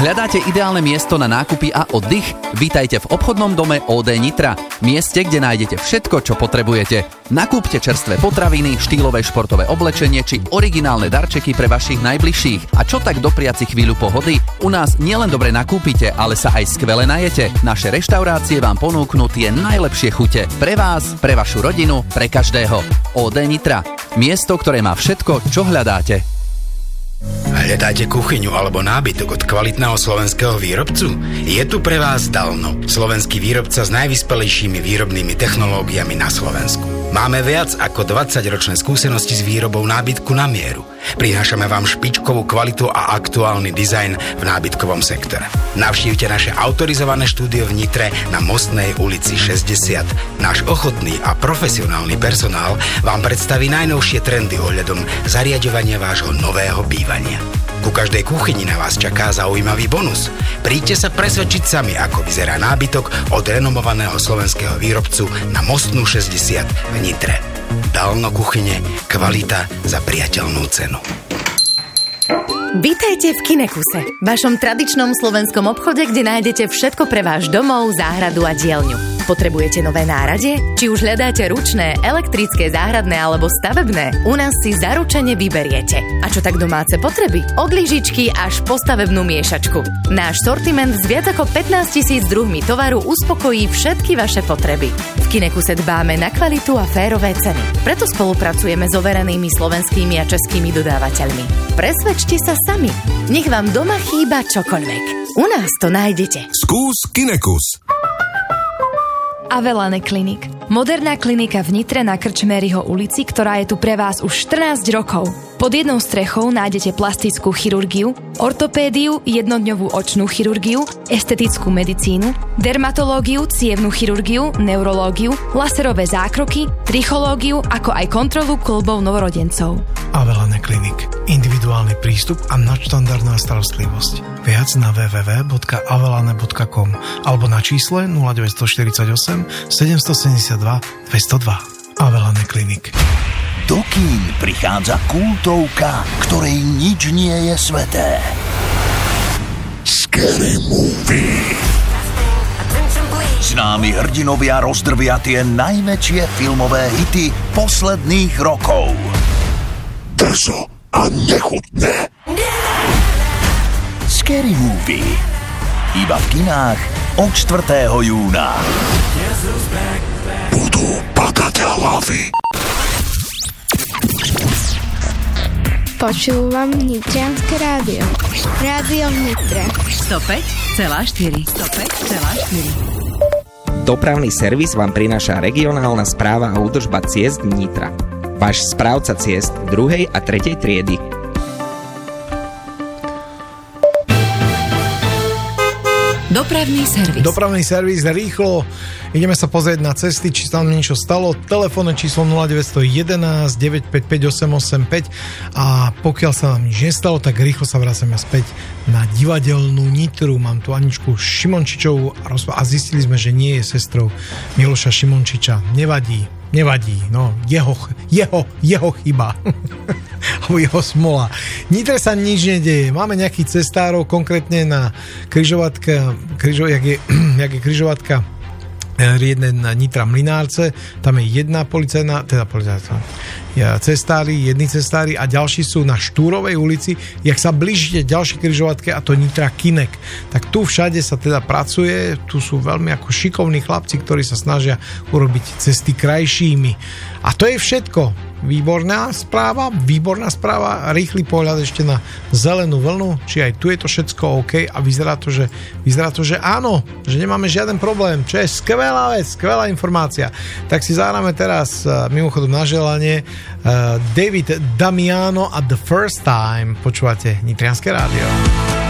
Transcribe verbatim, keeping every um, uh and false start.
Hľadáte ideálne miesto na nákupy a oddych? Vítajte v obchodnom dome ó dé Nitra. Mieste, kde nájdete všetko, čo potrebujete. Nakúpte čerstvé potraviny, štýlové športové oblečenie či originálne darčeky pre vašich najbližších. A čo tak dopriať si chvíľu pohody? U nás nielen dobre nakúpite, ale sa aj skvele najete. Naše reštaurácie vám ponúknú tie najlepšie chute. Pre vás, pre vašu rodinu, pre každého. ó dé Nitra. Miesto, ktoré má všetko, čo hľadáte. Hľadáte kuchyňu alebo nábytok od kvalitného slovenského výrobcu? Je tu pre vás Dalno, slovenský výrobca s najvyspelejšími výrobnými technológiami na Slovensku. Máme viac ako dvadsaťročné skúsenosti s výrobou nábytku na mieru. Prinášame vám špičkovú kvalitu a aktuálny dizajn v nábytkovom sektore. Navštívte naše autorizované štúdio v Nitre na Mostnej ulici šesťdesiat. Náš ochotný a profesionálny personál vám predstaví najnovšie trendy ohľadom zariaďovania vášho nového bývania. Ku každej kuchyni na vás čaká zaujímavý bonus. Príďte sa presvedčiť sami, ako vyzerá nábytok od renomovaného slovenského výrobcu na Mostnú šesťdesiat v Nitre. Dalno kuchyne, kvalita za priateľnú cenu. Vítajte v Kinekuse, vašom tradičnom slovenskom obchode, kde nájdete všetko pre váš domov, záhradu a dielňu. Potrebujete nové náradie? Či už hľadáte ručné, elektrické, záhradné alebo stavebné? U nás si zaručene vyberiete. A čo tak domáce potreby? Od lyžičky až po stavebnú miešačku. Náš sortiment s viac ako pätnásť tisíc druhmi tovaru uspokojí všetky vaše potreby. V Kinekuse dbáme na kvalitu a férové ceny. Preto spolupracujeme s overenými slovenskými a českými dodávateľmi. Presvedčte sa sami. Nech vám doma chýba čokoľvek. U nás to nájdete. Skús Kinekus. Avelane Clinic. Moderná klinika v Nitre na Krčméryho ulici, ktorá je tu pre vás už štrnásť rokov. Pod jednou strechou nájdete plastickú chirurgiu, ortopédiu, jednodňovú očnú chirurgiu, estetickú medicínu, dermatológiu, cievnu chirurgiu, neurológiu, laserové zákroky, trichológiu, ako aj kontrolu kĺbov novorodencov. Avelane Clinic. Individuálny prístup a nadštandardná starostlivosť. Viac na w w w bodka avelane bodka com alebo na čísle nula deväť štyri osem sedem sedem dva dva nula dva. Avelane Clinic. Do kín prichádza kultovka, ktorej nič nie je sveté. Scary Movie. Známi hrdinovia rozdrvia tie najväčšie filmové hity posledných rokov. Drzo a nechutné. Scary Movie. Iba v kinách od štvrtého júna. Budú padať hlavy. Počúvam Nitrianske rádio. Rádio v Nitre. sto päť celá štyri. sto päť celá štyri. Dopravný servis vám prináša regionálna správa a údržba ciest Nitra. Váš správca ciest druhej a tretej triedy. Dopravný servis. Dopravný servis, rýchlo. Ideme sa pozrieť na cesty, či sa tam niečo stalo. Telefónne číslo nula deväť jedna jedna deväť päť päť osem osem päť a pokiaľ sa nám nič nestalo, tak rýchlo sa vracame späť na divadelnú Nitru. Mám tu Aničku Šimončičovú a zistili sme, že nie je sestrou Miloša Šimončiča. Nevadí, nevadí, no jeho, jeho, jeho chyba. Alebo jeho smola. Nitre sa nič nedeje. Máme nejakých cestárov, konkrétne na križovatka, križo, jak je, jak je križovatka riedne na Nitra Mlynárce, tam je jedna policajná, teda policajná, cestári, jedni cestári a ďalší sú na Štúrovej ulici. Jak sa blížite ďalšie križovatke, a to Nitra Kinek, tak tu všade sa teda pracuje, tu sú veľmi ako šikovní chlapci, ktorí sa snažia urobiť cesty krajšími. A to je všetko. Výborná správa, výborná správa, rýchly pohľad ešte na zelenú vlnu, či aj tu je to všetko OK a vyzerá to, že, vyzerá to, že áno, že nemáme žiaden problém, čo je skvelá vec, skvelá informácia. Tak si zahráme teraz mimochodom na želanie David Damiano a The First Time. Počúvate Nitrianske rádio.